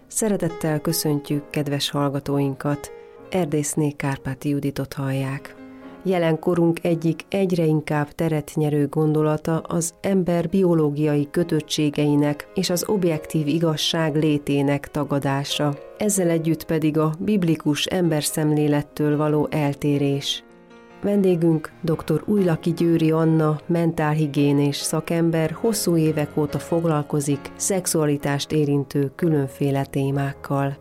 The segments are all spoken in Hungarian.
Szeretettel köszöntjük kedves hallgatóinkat, Erdészné Kárpáti Juditot hallják. Jelenkorunk egyik egyre inkább teret nyerő gondolata az ember biológiai kötöttségeinek és az objektív igazság létének tagadása. Ezzel együtt pedig a biblikus emberszemlélettől való eltérés. Vendégünk dr. Újlaki Győri Anna, mentálhigiénés szakember, hosszú évek óta foglalkozik szexualitást érintő különféle témákkal.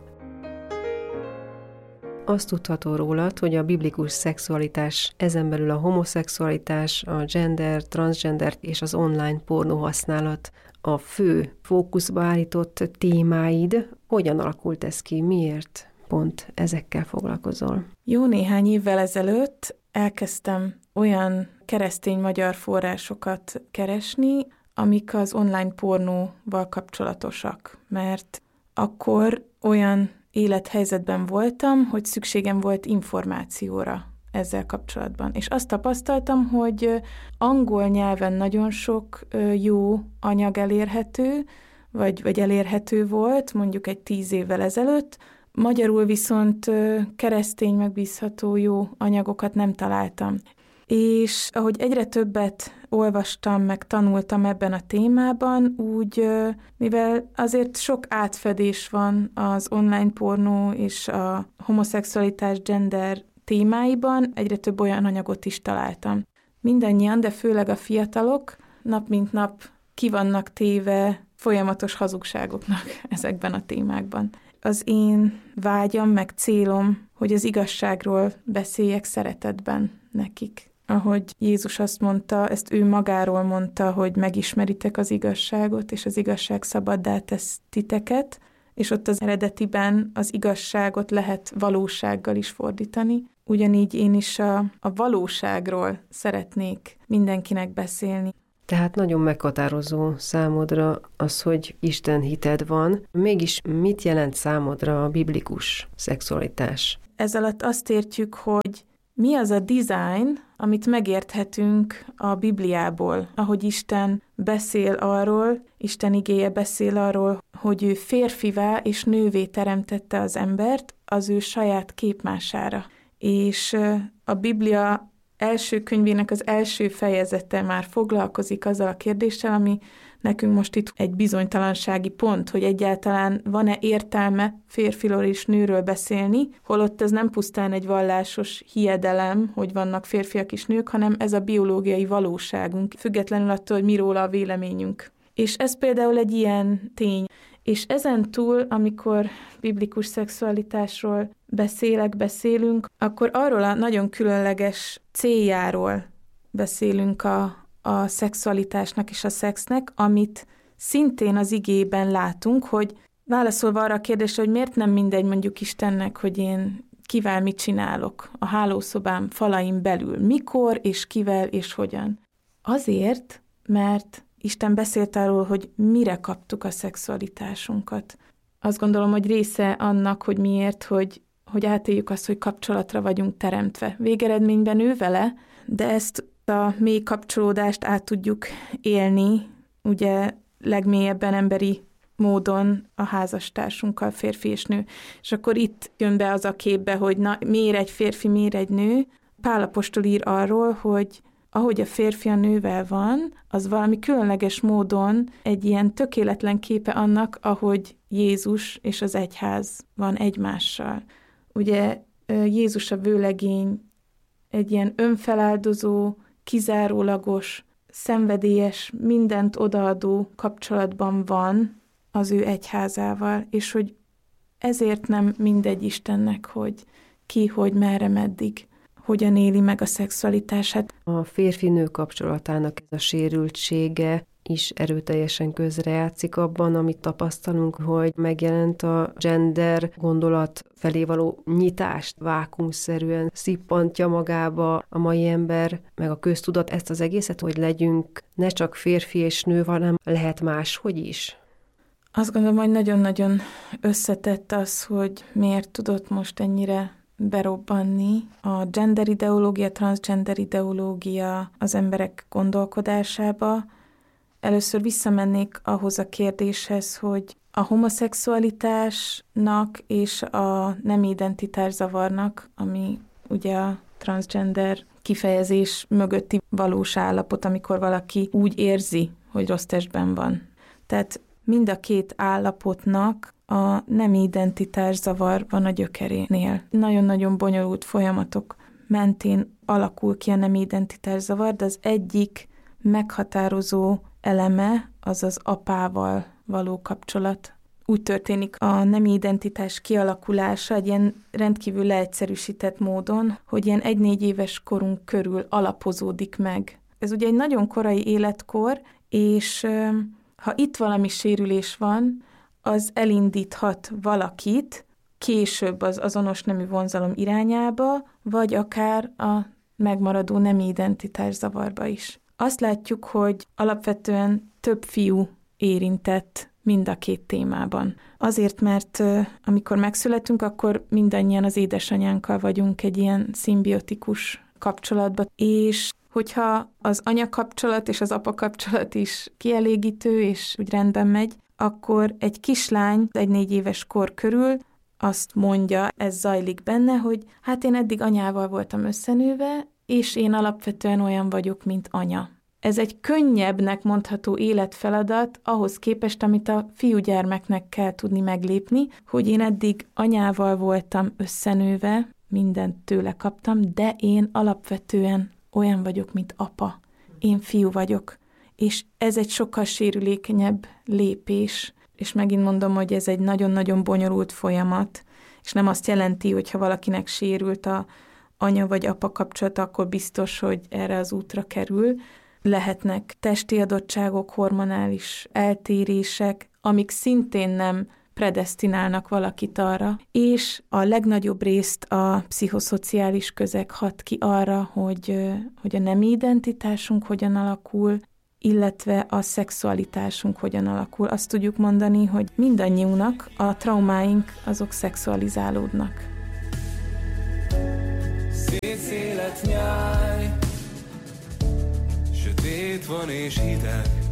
Azt tudható rólad, hogy a biblikus szexualitás, ezen belül a homoszexualitás, a gender, transgender és az online pornó használat a fő fókuszba állított témáid. Hogyan alakult ez ki? Miért pont ezekkel foglalkozol? Jó néhány évvel ezelőtt elkezdtem olyan keresztény magyar forrásokat keresni, amik az online pornóval kapcsolatosak, mert akkor olyan élethelyzetben voltam, hogy szükségem volt információra ezzel kapcsolatban. És azt tapasztaltam, hogy angol nyelven nagyon sok jó anyag elérhető, vagy elérhető volt, mondjuk egy 10 évvel ezelőtt, magyarul viszont keresztény, megbízható jó anyagokat nem találtam. És ahogy egyre többet olvastam, meg tanultam ebben a témában, úgy, mivel azért sok átfedés van az online pornó és a homoszexualitás, gender témáiban, egyre több olyan anyagot is találtam. Mindannyian, de főleg a fiatalok nap mint nap ki vannak téve folyamatos hazugságoknak ezekben a témákban. Az én vágyam, meg célom, hogy az igazságról beszéljek szeretetben nekik. Ahogy Jézus azt mondta, ezt ő magáról mondta, hogy megismeritek az igazságot, és az igazság szabaddá tesz titeket, és ott az eredetiben az igazságot lehet valósággal is fordítani. Ugyanígy én is a valóságról szeretnék mindenkinek beszélni. Tehát nagyon meghatározó számodra az, hogy Isten hited van. Mégis mit jelent számodra a biblikus szexualitás? Ez alatt azt értjük, hogy mi az a design, amit megérthetünk a Bibliából, ahogy Isten beszél arról, Isten igéje beszél arról, hogy ő férfivá és nővé teremtette az embert az ő saját képmására. És a Biblia első könyvének az első fejezete már foglalkozik azzal a kérdéssel, ami nekünk most itt egy bizonytalansági pont, hogy egyáltalán van-e értelme férfiról és nőről beszélni, holott ez nem pusztán egy vallásos hiedelem, hogy vannak férfiak és nők, hanem ez a biológiai valóságunk, függetlenül attól, hogy mi róla a véleményünk. És ez például egy ilyen tény. És ezen túl, amikor biblikus szexualitásról beszélünk, akkor arról a nagyon különleges céljáról beszélünk a szexualitásnak és a szexnek, amit szintén az igében látunk, hogy válaszolva arra a kérdésre, hogy miért nem mindegy mondjuk Istennek, hogy én kivel mit csinálok a hálószobám falain belül, mikor és kivel és hogyan. Azért, mert Isten beszélt arról, hogy mire kaptuk a szexualitásunkat. Azt gondolom, hogy része annak, hogy miért, hogy átéljük azt, hogy kapcsolatra vagyunk teremtve. Végeredményben ő vele, de ezt a mély kapcsolódást át tudjuk élni, ugye legmélyebben emberi módon a házastársunkkal, férfi és nő. És akkor itt jön be az a képbe, hogy na, miért egy férfi, miért egy nő. Pál apostol ír arról, hogy ahogy a férfi a nővel van, az valami különleges módon egy ilyen tökéletlen képe annak, ahogy Jézus és az egyház van egymással. Ugye Jézus a vőlegény egy ilyen önfeláldozó, kizárólagos, szenvedélyes, mindent odaadó kapcsolatban van az ő egyházával, és hogy ezért nem mindegy Istennek, hogy ki, hogy merre, meddig, hogyan éli meg a szexualitását. A férfi-nő kapcsolatának ez a sérültsége is erőteljesen közrejátszik abban, amit tapasztalunk, hogy megjelent a gender gondolat felé való nyitást, vákuumszerűen szippantja magába a mai ember, meg a köztudat ezt az egészet, hogy legyünk ne csak férfi és nő, hanem lehet máshogy is. Azt gondolom, hogy nagyon-nagyon összetett az, hogy miért tudott most ennyire berobbanni a gender ideológia, transgender ideológia az emberek gondolkodásába. először visszamennék ahhoz a kérdéshez, hogy a homoszexualitásnak és a nemi identitászavarnak, ami ugye a transgender kifejezés mögötti valós állapot, amikor valaki úgy érzi, hogy rossz testben van. Tehát mind a két állapotnak a nemi identitászavar van a gyökerénél. Nagyon-nagyon bonyolult folyamatok mentén alakul ki a nemi identitászavar, de az egyik meghatározó eleme az az apával való kapcsolat. Úgy történik a nemi identitás kialakulása egy ilyen rendkívül leegyszerűsített módon, hogy ilyen 1-4 éves korunk körül alapozódik meg. Ez ugye egy nagyon korai életkor, és ha itt valami sérülés van, az elindíthat valakit később az azonos nemű vonzalom irányába, vagy akár a megmaradó nemi identitászavarba is. Azt látjuk, hogy alapvetően több fiú érintett mind a két témában. Azért, mert amikor megszületünk, akkor mindannyian az édesanyánkkal vagyunk egy ilyen szimbiotikus kapcsolatban, és hogyha az anya kapcsolat és az apa kapcsolat is kielégítő, és úgy rendben megy, akkor egy kislány 1-4 éves kor körül azt mondja, ez zajlik benne, hogy hát én eddig anyával voltam összenőve, és én alapvetően olyan vagyok, mint anya. Ez egy könnyebbnek mondható életfeladat ahhoz képest, amit a fiúgyermeknek kell tudni meglépni, hogy én eddig anyával voltam összenőve, mindent tőle kaptam, de én alapvetően olyan vagyok, mint apa. Én fiú vagyok. És ez egy sokkal sérülékenyebb lépés, és megint mondom, hogy ez egy nagyon-nagyon bonyolult folyamat, és nem azt jelenti, hogy ha valakinek sérült a anya vagy apa kapcsolata, akkor biztos, hogy erre az útra kerül. Lehetnek testi adottságok, hormonális eltérések, amik szintén nem predesztinálnak valakit arra, és a legnagyobb részt a pszichoszociális közeg hat ki arra, hogy a nemi identitásunk hogyan alakul, illetve a szexualitásunk hogyan alakul. Azt tudjuk mondani, hogy mindannyiunknak a traumáink azok szexualizálódnak. Szétszélet nyáj, sötét van és hideg,